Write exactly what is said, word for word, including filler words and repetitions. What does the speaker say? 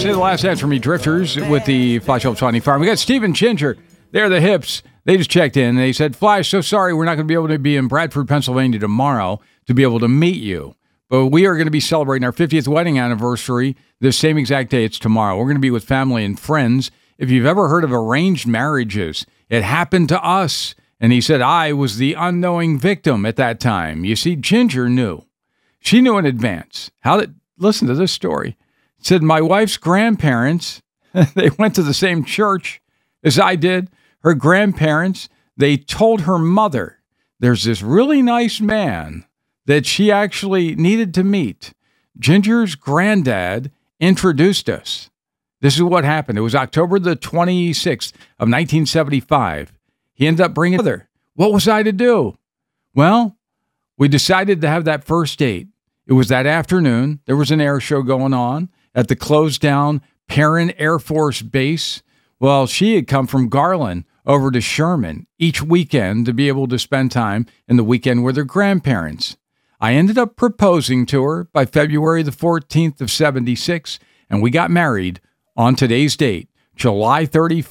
say the last answer from me, Drifters, with the Flash Hope Swanee Farm. We got Steve and Ginger. They're the hips. They just checked in. They said, Flash, so sorry we're not going to be able to be in Bradford, Pennsylvania tomorrow to be able to meet you. But we are going to be celebrating our fiftieth wedding anniversary this same exact day. It's tomorrow. We're going to be with family and friends. If you've ever heard of arranged marriages, it happened to us. And he said, I was the unknowing victim at that time. You see, Ginger knew. She knew in advance. How did, listen to this story. It said, my wife's grandparents, they went to the same church as I did. Her grandparents, they told her mother, there's this really nice man that she actually needed to meet. Ginger's granddad introduced us. This is what happened. It was October the twenty-sixth of nineteen seventy-five. He ended up bringing her. What was I to do? Well, we decided to have that first date. It was that afternoon. There was an air show going on at the closed down Perrin Air Force Base. Well, she had come from Garland over to Sherman each weekend to be able to spend time in the weekend with her grandparents. I ended up proposing to her by February the fourteenth of seventy-six, and we got married on today's date, July thirty-first.